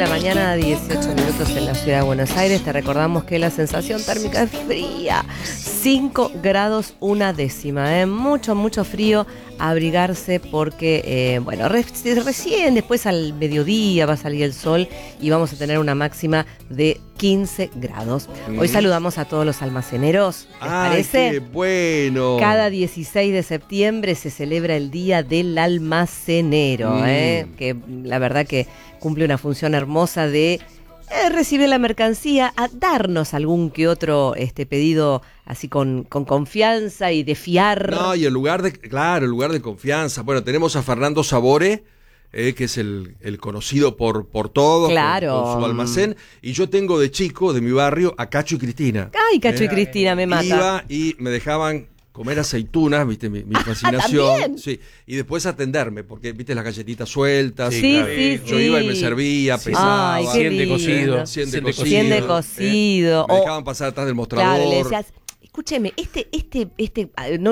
La mañana, 18 minutos en la ciudad de Buenos Aires. Te recordamos que la sensación térmica es fría, 5 grados una décima, mucho frío. Abrigarse porque, recién después al mediodía va a salir el sol y vamos a tener una máxima de 15 grados. Hoy saludamos a todos los almaceneros, ¿les parece? ¡Qué bueno! Cada 16 de septiembre se celebra el Día del Almacenero, que la verdad que cumple una función hermosa de recibir la mercancía, a darnos algún que otro pedido así con confianza y de fiar. No, y el lugar de confianza. Bueno, tenemos a Fernando Sabore, que es el conocido por todos, claro, con su almacén. Y yo tengo de chico, de mi barrio, a Cacho y Cristina. Ay, Cacho y Cristina, me mata. Iba y me dejaban comer aceitunas, viste, mi fascinación. ¿También? Sí, y después atenderme, porque viste las galletitas sueltas. Sí, claro. Yo iba y me servía, pesaba. Ay, qué lindo. 100 de cocido. cocido. Me dejaban pasar atrás del mostrador. Claro, le decías, escúcheme, no